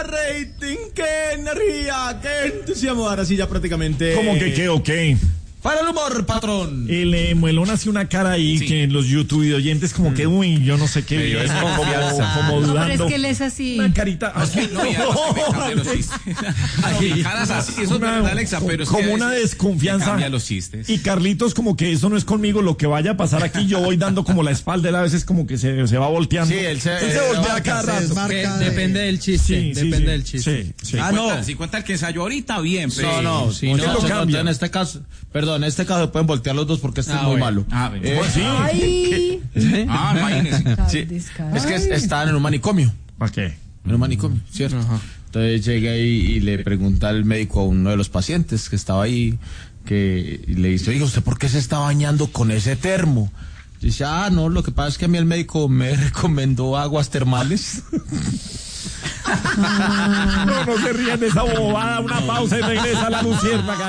rating, qué energía, qué entusiasmo. Ahora sí, ya prácticamente. ¿Cómo que qué o qué? Para el humor, patrón. El Muelón hace una cara ahí que en los YouTube oyentes como que, uy, yo no sé qué. Es como dudando. No, pero es que él es así. Una carita así. No, ya cambia los chistes. No, caras así, eso es verdad, Alexa, pero es como que una desconfianza. Cambia los chistes. Y Carlitos como que eso no es conmigo, lo que vaya a pasar aquí, yo voy dando como la espalda, él a veces como que se va volteando. Sí, él se voltea cada rato. Depende del chiste. Depende del chiste. Sí. Si cuenta el que ensayó ahorita, bien. Pero... No, sí, no, cambia. en este caso pueden voltear los dos porque este es muy malo. Sí. Ay. Imagínese. Sí. Es que estaban en un manicomio. ¿Para qué? En un manicomio, ¿cierto? Entonces llega ahí y le pregunta al médico a uno de los pacientes que estaba ahí, que le dice, oiga, ¿usted por qué se está bañando con ese termo? Dice, no, lo que pasa es que a mí el médico me recomendó aguas termales. No se rían de esa bobada, una pausa y regresa la luciérnaga.